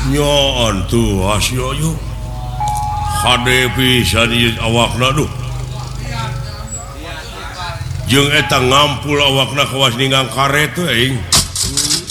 nyoon tuh hasil yuk HD bisa di awakna duh jeung eta ngampul awakna kawas ninggang karet teh aing